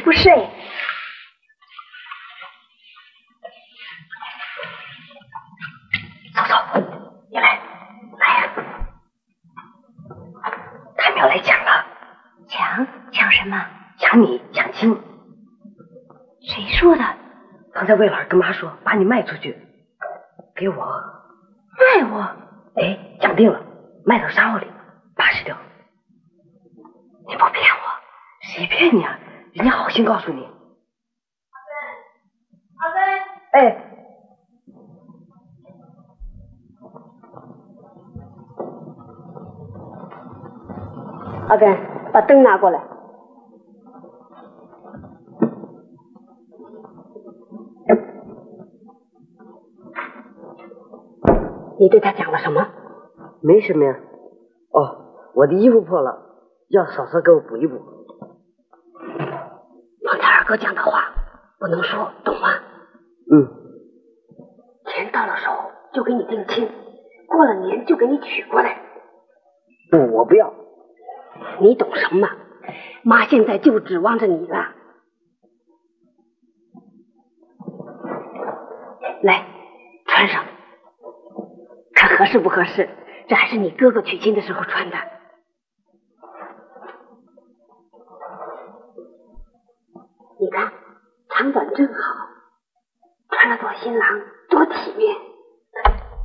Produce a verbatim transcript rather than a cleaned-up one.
才不是哎！ 嫂嫂，你来，来呀！他们要来抢了。 抢？抢什么？ 抢你，抢亲。 谁说的？ 刚才魏老师跟妈说，把你卖出去，给我。 卖我？ 哎，讲定了，卖到沙窝里，八十吊。你不骗我？谁骗你啊？人家好心告诉你。 阿飞，阿飞。 哎。 阿根，把灯拿过来。你对他讲了什么？ 没什么呀。哦，我的衣服破了，要嫂嫂给我补一补。 刚才二哥讲的话不能说，懂吗？ 嗯。 钱到了手就给你定亲，过了年就给你娶过来。 不，我不要。 你懂什么？妈现在就指望着你了。来，穿上，看合适不合适？这还是你哥哥娶亲的时候穿的。你看，长短正好，穿了做新郎多体面。